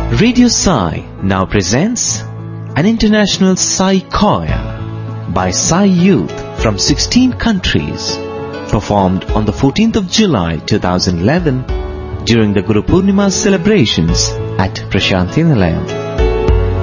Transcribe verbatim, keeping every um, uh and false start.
Radio Sai now presents an international Sai choir by Sai youth from sixteen countries, performed on the fourteenth of July two thousand eleven during the Guru Purnima celebrations at Prashanthi Nilayam.